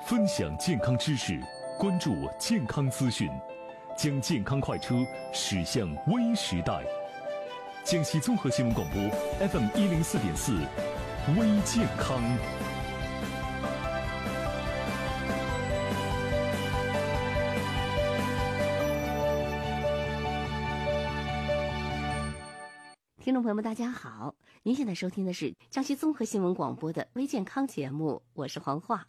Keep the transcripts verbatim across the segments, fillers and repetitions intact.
分享健康知识，关注健康资讯，将健康快车驶向微时代。江西综合新闻广播 F M 一零四点四，微健康。 听众朋友们，大家好！您现在收听的是江西综合新闻广播的微健康节目，我是黄化。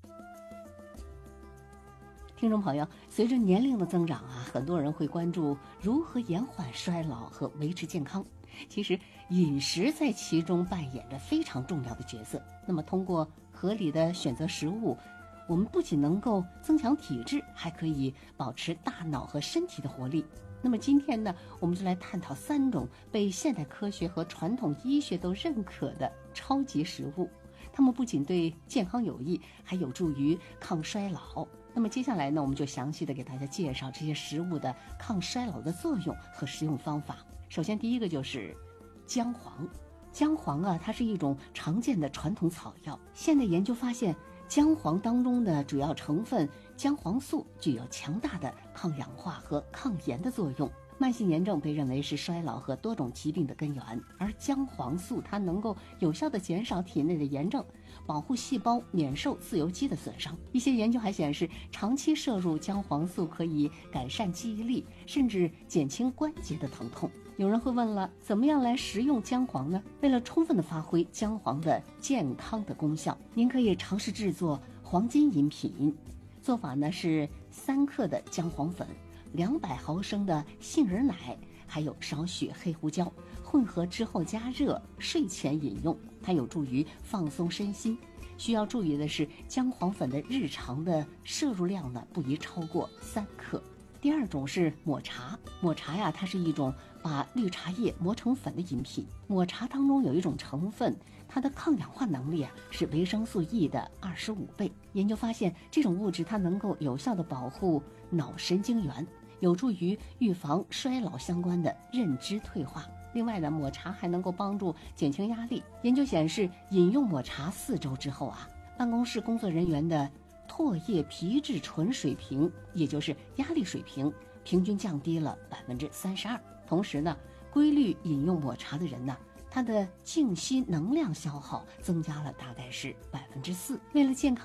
听众朋友，随着年龄的增长啊，很多人会关注如何延缓衰老和维持健康。其实饮食在其中扮演着非常重要的角色。那么通过合理的选择食物，我们不仅能够增强体质，还可以保持大脑和身体的活力。那么今天呢，我们就来探讨三种被现代科学和传统医学都认可的超级食物。它们不仅对健康有益，还有助于抗衰老。那么接下来呢，我们就详细的给大家介绍这些食物的抗衰老的作用和食用方法。首先第一个就是姜黄。姜黄啊，它是一种常见的传统草药。现代研究发现，姜黄当中的主要成分姜黄素具有强大的抗氧化和抗炎的作用。慢性炎症被认为是衰老和多种疾病的根源，而姜黄素它能够有效地减少体内的炎症，保护细胞免受自由基的损伤。一些研究还显示，长期摄入姜黄素可以改善记忆力，甚至减轻关节的疼痛。有人会问了，怎么样来食用姜黄呢？为了充分地发挥姜黄的健康的功效，您可以尝试制作黄金饮品。做法呢是三克的姜黄粉，两百毫升的杏仁奶，还有少许黑胡椒，混合之后加热，睡前饮用，它有助于放松身心。需要注意的是，姜黄粉的日常的摄入量呢，不宜超过三克。第二种是抹茶。抹茶呀，它是一种把绿茶叶磨成粉的饮品。抹茶当中有一种成分，它的抗氧化能力啊是维生素 E 的二十五倍。研究发现，这种物质它能够有效地保护脑神经元，有助于预防衰老相关的认知退化。另外呢，抹茶还能够帮助减轻压力。研究显示，饮用抹茶四周之后啊，办公室工作人员的唾液皮质醇水平，也就是压力水平，平均降低了百分之三十二。同时呢，规律饮用抹茶的人呢，他的静息能量消耗增加了大概是百分之四。为了健康